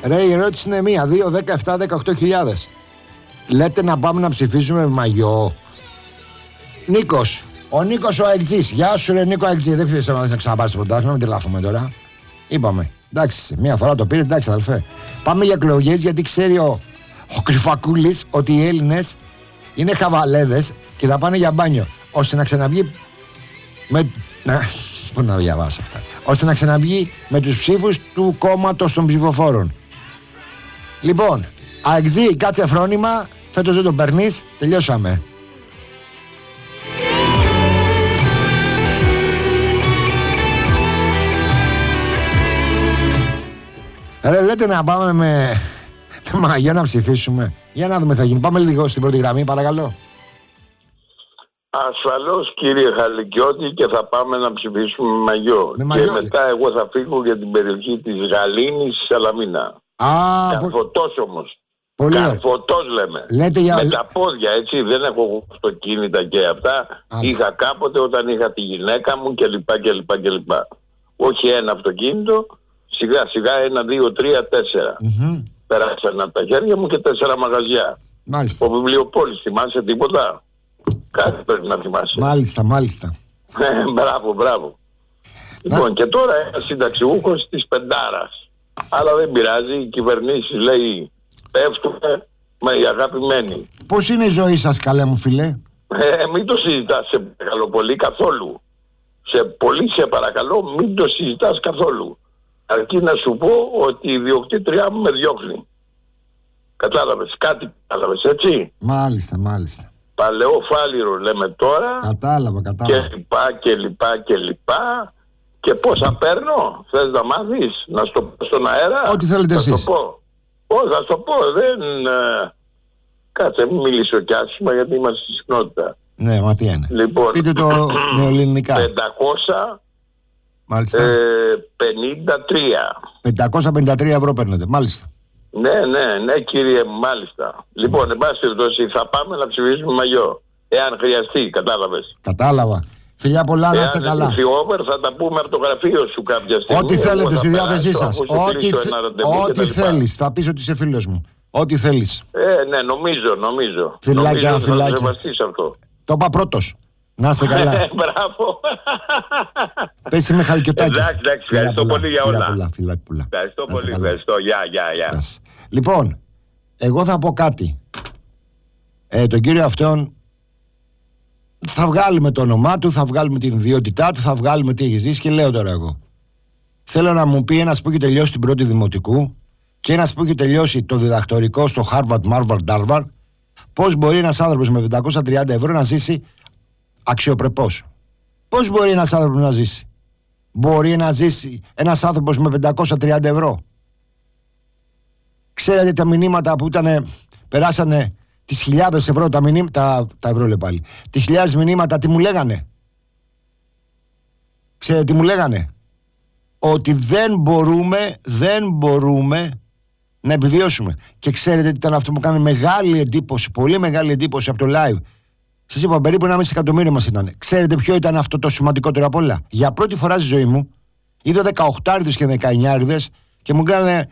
Ρε, η ερώτηση είναι 1, 2, 17, 18.000. Λέτε να πάμε να ψηφίσουμε μαγιό. Νίκος. Ο Νίκος ο Αεκτζής. Γεια σου, ρε Νίκο Αεκτζή. Δεν ψήφισε να ξαναπάρει το πρωτάθλημα, μην τρελάθουμε τώρα. Είπαμε. Εντάξει, μία φορά το πήρε, εντάξει, αδελφέ. Πάμε για εκλογές, γιατί ξέρει ο Κρυφακούλης ότι οι Έλληνες είναι χαβαλέδες και θα πάνε για μπάνιο. Ώστε να ξαναβγεί. Πού να διαβάσω αυτά. Ώστε να ξαναβγεί με τους ψήφους του κόμματος των ψηφοφόρων. Λοιπόν, Αεκτζή, κάτσε φρόνημα. Φέτος δεν τον παίρνεις. Τελειώσαμε. Ρε, λέτε να πάμε με μαγιό να ψηφίσουμε. Για να δούμε τι θα γίνει. Πάμε λίγο στην πρώτη γραμμή, παρακαλώ. Ασφαλώς, κύριε Χαλικιώτη, και θα πάμε να ψηφίσουμε με μαγιό. Και μετά εγώ θα φύγω για την περιοχή της Γαλήνης, Σαλαμίνα. Καρφωτός όμως. Καρφωτός λέμε. Με τα πόδια, έτσι. Δεν έχω αυτοκίνητα και αυτά. Είχα κάποτε όταν είχα τη γυναίκα μου κλπ. Όχι ένα αυτοκίνητο. Σιγά σιγά 1, 2, 3, 4. Πέρασαν από τα χέρια μου και 4 μαγαζιά. Μάλιστα. Ο Βιβλιοπόλης, θυμάσαι τίποτα? Κάτι πρέπει να θυμάσαι. Μάλιστα. Μπράβο. Λοιπόν, και τώρα ένα συνταξιούχος της Πεντάρας. Αλλά δεν πειράζει, οι κυβερνήσεις λέει πέφτουμε με η αγαπημένη. Πώς είναι η ζωή σας, καλέ μου φίλε? Μην το συζητάς, σε παρακαλώ πολύ, καθόλου. Σε παρακαλώ, μην το συζητάς καθόλου. Αρκεί να σου πω ότι η ιδιοκτήτριά μου με διώχνει. Κατάλαβες, κάτι κατάλαβες, έτσι? Μάλιστα. Παλαιό φάλιρο λέμε τώρα. Κατάλαβα. Και λοιπά. Και πόσα παίρνω, θες να μάθεις? Να στο πω στον αέρα? Ό,τι θέλετε εσείς. Θα στο πω, κάτσε, μην μιλήσω κι άσχημα γιατί είμαστε στη συχνότητα. Ναι, μα τι είναι. Λοιπόν, πείτε το νεοελληνικά. 500. Μάλιστα. 53 ευρώ παίρνετε, μάλιστα. Ναι, κύριε, μάλιστα. Λοιπόν, εν πάση περιπτώσει, θα πάμε να ψηφίσουμε μαγιό. Εάν χρειαστεί, κατάλαβες. Κατάλαβα. Φιλιά πολλά, να είστε καλά. Εάν θα τα πούμε από το γραφείο σου κάποια στιγμή. Ό,τι θέλετε στη διάθεσή σας. Ό,τι θέλεις. Θα πεις ότι είσαι φίλος μου. Ό,τι θέλεις. Ναι, νομίζω. Φιλάκια. Αυτό. Το είπα πρώτος. Να είστε καλά. Μπράβο. Πέσει με Χαλκιωτάκη. Εντάξει, ευχαριστώ πολύ για όλα. Φιλάκια πολλά. Ευχαριστώ πολύ, ευχαριστώ. Γεια. Λοιπόν, εγώ θα πω κάτι. Τον κύριο αυτόν θα βγάλουμε το όνομά του, θα βγάλουμε την ιδιότητά του, θα βγάλουμε τι έχει ζήσει και λέω τώρα εγώ. Θέλω να μου πει ένας που έχει τελειώσει την πρώτη δημοτικού και ένας που έχει τελειώσει το διδακτορικό στο Harvard, πώς μπορεί ένας άνθρωπος με 530 ευρώ να ζήσει αξιοπρεπώς. Πώς μπορεί ένας άνθρωπος να ζήσει? Μπορεί να ζήσει ένας άνθρωπος με 530 ευρώ? Ξέρετε τα μηνύματα που περάσανε τις χιλιάδες ευρώ, τα ευρώ λέει πάλι, τις χιλιάδες μηνύματα, τι μου λέγανε? Ξέρετε τι μου λέγανε? Ότι δεν μπορούμε να επιβιώσουμε. Και ξέρετε τι ήταν αυτό που κάνει μεγάλη εντύπωση, πολύ μεγάλη εντύπωση από το live? Σας είπα, περίπου 1,5 εκατομμύριο μας ήταν. Ξέρετε ποιο ήταν αυτό το σημαντικότερο απ' όλα? Για πρώτη φορά στη ζωή μου είδα 18άριδες και 19άριδες και μου κάνανε.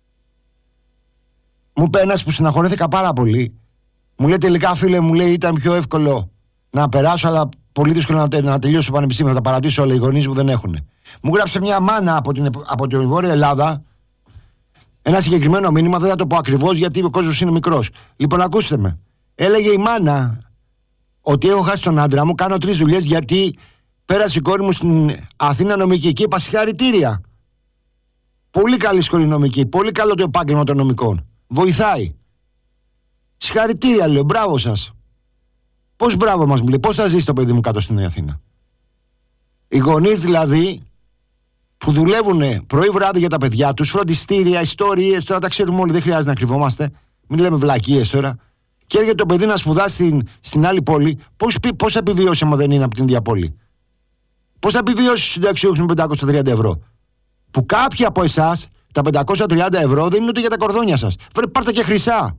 Μου είπε ένας που στεναχωρέθηκα πάρα πολύ. Μου λέει, τελικά φίλε, μου λέει, ήταν πιο εύκολο να περάσω, αλλά πολύ δύσκολο να τελειώσω το πανεπιστήμιο. Θα τα παρατήσω όλα, οι γονείς μου δεν έχουν. Μου γράψε μια μάνα από την Βόρεια Ελλάδα ένα συγκεκριμένο μήνυμα, δεν θα το πω ακριβώς γιατί ο κόσμος είναι μικρός. Λοιπόν, ακούστε με. Έλεγε η μάνα ότι έχω χάσει τον άντρα μου, κάνω 3 δουλειές γιατί πέρασε η κόρη μου στην Αθήνα νομική και είπα συγχαρητήρια. Πολύ καλή σχολή νομική, πολύ καλό το επάγγελμα των νομικών. Βοηθάει. Συγχαρητήρια, λέω, μπράβο σας. Πώς μπράβο μας, μου λέει, πώς θα ζήσει το παιδί μου κάτω στην Αθήνα? Οι γονείς δηλαδή που δουλεύουν πρωί βράδυ για τα παιδιά τους, φροντιστήρια, ιστορίες, τώρα τα ξέρουμε όλοι, δεν χρειάζεται να κρυβόμαστε. Μην λέμε βλακίες τώρα. Και έρχεται το παιδί να σπουδάσει στην άλλη πόλη, πώς θα επιβιώσει άμα δεν είναι από την ίδια πόλη? Πώς θα επιβιώσει συνταξιούχος με 530 ευρώ? Που κάποιοι από εσάς τα 530 ευρώ δεν είναι ούτε για τα κορδόνια σας. Πάρτε και χρυσά.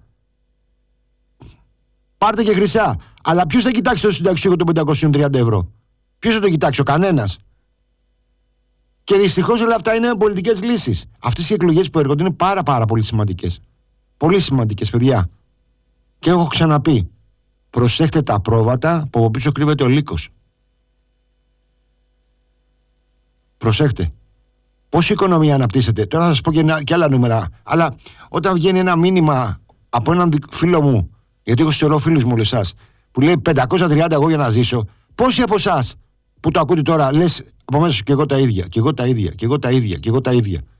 Πάρτε και χρυσά. Αλλά ποιος θα κοιτάξει το συνταξιούχο των 530 ευρώ? Ποιος θα το κοιτάξει? Ο κανένας. Και δυστυχώς όλα αυτά είναι πολιτικές λύσεις. Αυτές οι εκλογές που έρχονται είναι πάρα πολύ σημαντικές. Πολύ σημαντικές, παιδιά. Και έχω ξαναπεί, προσέχτε τα πρόβατα που από πίσω κρύβεται ο λύκος. Προσέχτε. Πώς η οικονομία αναπτύσσεται? Τώρα θα σας πω και άλλα νούμερα. Αλλά όταν βγαίνει ένα μήνυμα από έναν φίλο μου, γιατί έχω στελώ φίλους μου όλους εσάς, που λέει 530 εγώ για να ζήσω, πόσοι από εσάς που το ακούτε τώρα λες από μέσα σου και εγώ τα ίδια, και εγώ τα ίδια, και εγώ τα ίδια, και εγώ τα ίδια.